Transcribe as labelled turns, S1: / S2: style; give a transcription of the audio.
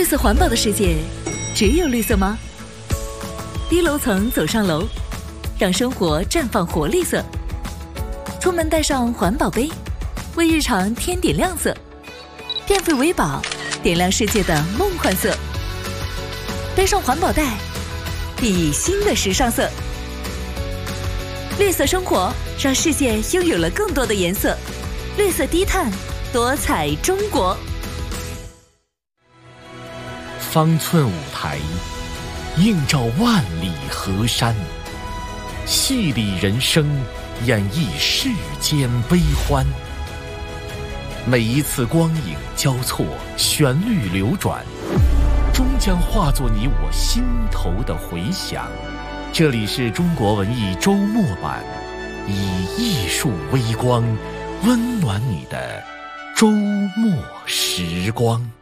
S1: 色环保的世界，只有绿色吗？低楼层走上楼，让生活绽放活力色。出门带上环保杯，为日常添点亮色。电费为宝，点亮世界的梦幻色。背上环保袋，熠熠新的时尚色。绿色生活，让世界拥有了更多的颜色。绿色低碳，多彩中国。
S2: 方寸舞台，映照万里河山，戏里人生，演绎世间悲欢。每一次光影交错，旋律流转，终将化作你我心头的回响。这里是中国文艺周末版，以艺术微光温暖你的周末时光。